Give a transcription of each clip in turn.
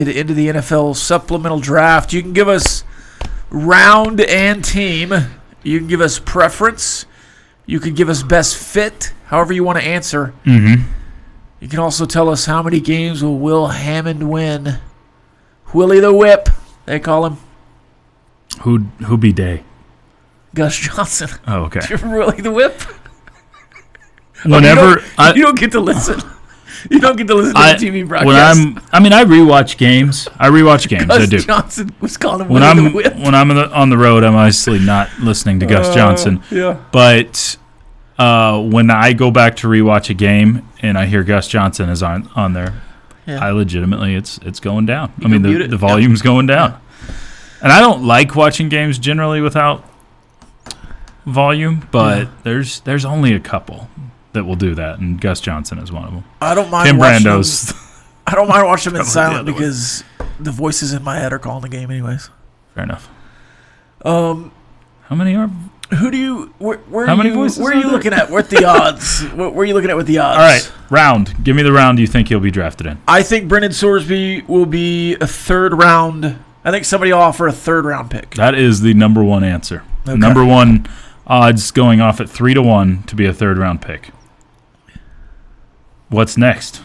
into the NFL supplemental draft. You can give us round and team. You can give us preference. You can give us best fit, however you want to answer. Mm-hmm. You can also tell us how many games will Will Hammond win. Willie the Whip, they call him. Who be Day? Gus Johnson. Oh, okay. Willie the Whip. Whenever you don't get to listen. You don't get to listen to the TV broadcast. I rewatch games. I do. Gus Johnson was calling him when Willie the Whip. When I'm on the road, I'm obviously not listening to Gus Johnson. Yeah. But when I go back to rewatch a game and I hear Gus Johnson is on there, I legitimately it's going down. The volume's going down. Yeah. And I don't like watching games generally without volume, but there's only a couple that will do that, and Gus Johnson is one of them. I don't mind Tim watching Brando's. I don't mind watching them in silent because the voices in my head are calling the game anyways. Fair enough. How many are? Who do you? Where How are many you, voices Where are are you there? looking at? What the odds? Where are you looking at with the odds? All right, round. Give me the round you think he'll be drafted in. I think Brendan Sorsby will be a third round. I think somebody will offer a third round pick. That is the number one answer. Okay. Number one odds going off at 3-1 to be a third round pick. What's next?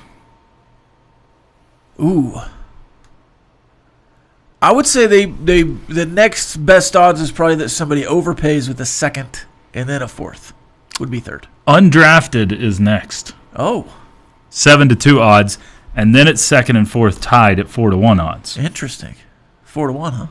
Ooh. I would say the next best odds is probably that somebody overpays with a second and then a fourth would be third. Undrafted is next. Oh. 7-2 odds, and then it's second and fourth tied at 4-1 odds. Interesting. 4-1, huh?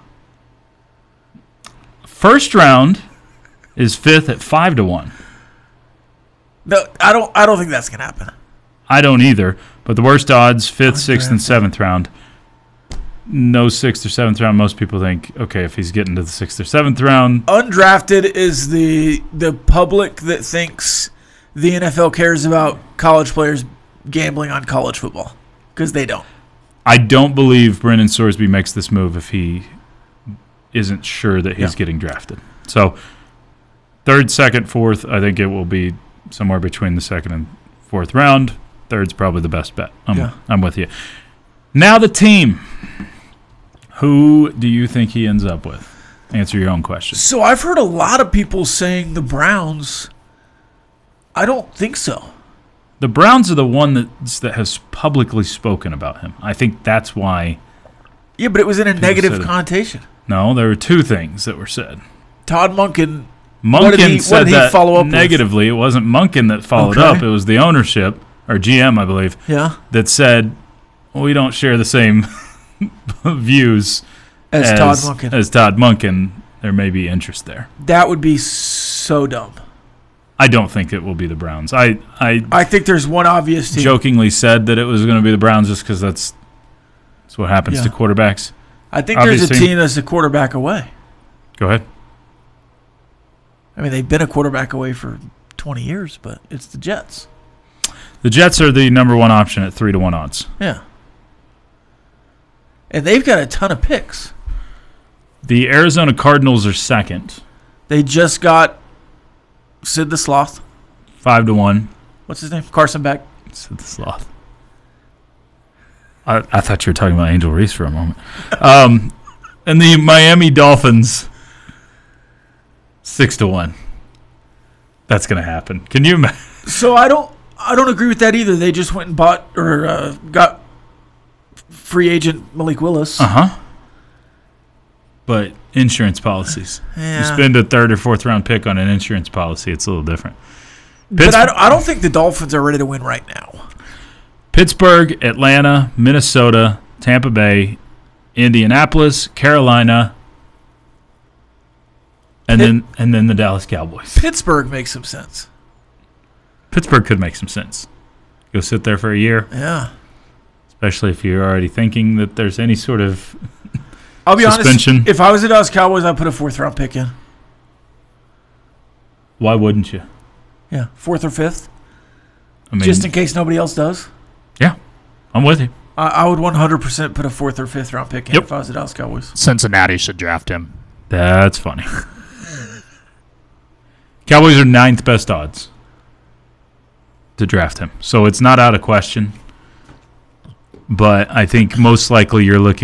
First round is fifth at 5-1. No, I don't think that's gonna happen. I don't either. But the worst odds, fifth, sixth, and seventh round. No sixth or seventh round. Most people think, okay, if he's getting to the sixth or seventh round. Undrafted is the public that thinks the NFL cares about college players gambling on college football because they don't. I don't believe Brendan Sorsby makes this move if he isn't sure that he's getting drafted. So third, second, fourth, I think it will be somewhere between the second and fourth round. Third's probably the best bet. I'm with you. Now the team. Who do you think he ends up with? Answer your own question. So I've heard a lot of people saying the Browns. I don't think so. The Browns are the one that has publicly spoken about him. I think that's why. Yeah, but it was in a negative connotation. No, there were two things that were said. Todd Monken. Monken said that follow up negatively. with? It wasn't Monken that followed up. It was the ownership, or GM, I believe, that said, we don't share the same views as Todd Monken. As Todd Monken. There may be interest there. That would be so dumb. I don't think it will be the Browns. I think there's one obvious team. Jokingly said that it was going to be the Browns just because that's what happens to quarterbacks. I think there's a team that's a quarterback away. Go ahead. I mean, they've been a quarterback away for 20 years, but it's the Jets. The Jets are the number one option at 3-1 odds. Yeah. And they've got a ton of picks. The Arizona Cardinals are second. They just got Sid the Sloth. 5-1. What's his name? Carson Beck. Sid the Sloth. I thought you were talking about Angel Reese for a moment. And the Miami Dolphins, 6-1. That's going to happen. Can you imagine? So I don't agree with that either. They just went and bought or got free agent Malik Willis. But insurance policies. Yeah. You spend a third or fourth round pick on an insurance policy, it's a little different. But I don't think the Dolphins are ready to win right now. Pittsburgh, Atlanta, Minnesota, Tampa Bay, Indianapolis, Carolina, and then the Dallas Cowboys. Pittsburgh makes some sense. Pittsburgh could make some sense. Go sit there for a year. Yeah. Especially if you're already thinking that there's any sort of I'll be suspension. Honest, if I was the Dallas Cowboys, I'd put a fourth round pick in. Why wouldn't you? Yeah, fourth or fifth. I mean, just in case nobody else does. Yeah, I'm with you. I would 100% put a fourth or fifth round pick in if I was the Dallas Cowboys. Cincinnati should draft him. That's funny. Cowboys are 9th best odds to draft him. So it's not out of question. but I think most likely you're looking